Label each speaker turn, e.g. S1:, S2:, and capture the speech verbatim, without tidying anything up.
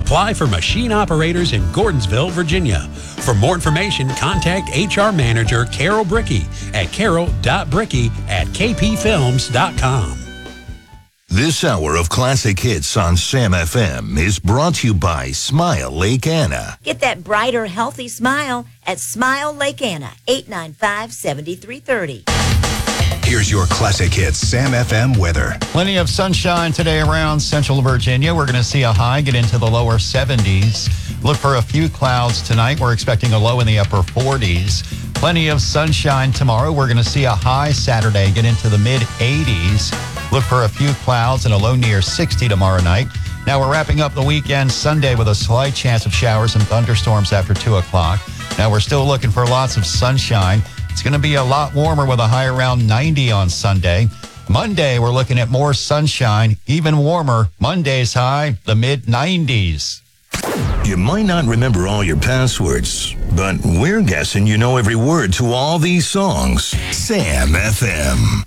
S1: Apply for machine operators in Gordonsville, Virginia. For more information, contact H R Manager Carol Brickey at carol dot brickey at k p films dot com.
S2: This hour of classic hits on Sam F M is brought to you by Smile Lake Anna.
S3: Get that brighter, healthy smile at Smile Lake Anna, eight nine five, seven three three zero.
S4: Here's your classic hits Sam F M weather.
S5: Plenty of sunshine today around central Virginia. We're going to see a high get into the lower seventies. Look for a few clouds tonight. We're expecting a low in the upper forties. Plenty of sunshine tomorrow. We're going to see a high Saturday get into the mid eighties. Look for a few clouds and a low near sixty tomorrow night. Now we're wrapping up the weekend Sunday with a slight chance of showers and thunderstorms after two o'clock. Now we're still looking for lots of sunshine. It's going to be a lot warmer with a high around ninety on Sunday. Monday, we're looking at more sunshine, even warmer. Monday's high, the mid nineties.
S2: You might not remember all your passwords, but we're guessing you know every word to all these songs. Sam F M.